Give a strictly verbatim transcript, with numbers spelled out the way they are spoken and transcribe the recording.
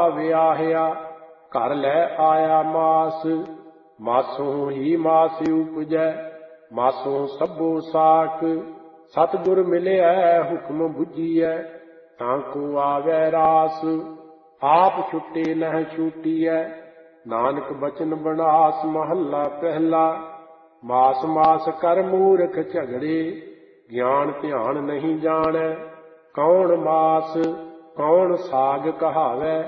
ਵਿਆਹਿਆ, ਘਰ ਲੈ ਆਇਆ ਮਾਸ। ਮਾਸੋਂ ਹੀ ਮਾਸ ਉਪਜੈ, ਮਾਸੋਂ ਸਭੋ ਸਾਕ। ਸਤਿਗੁਰ ਮਿਲਿਆ ਹੁਕਮ ਬੁਝੀਐ, ਤਾਂ ਕੋ ਆਵੈ ਰਾਸ। ਆਪ ਛੁੱਟੇ ਨਹਿ ਛੂਟੀਐ, ਨਾਨਕ ਬਚਨ ਬਨਾਸ। ਮਹੱਲਾ ਪਹਿਲਾ। ਮਾਸ ਮਾਸ ਕਰ ਮੂਰਖ ਝਗੜੇ, ਗਿਆਨ ਧਿਆਨ ਨਹੀਂ ਜਾਣੈ। ਕੌਣ ਮਾਸ ਕੌਣ ਸਾਗ ਕਹਾਵੈ,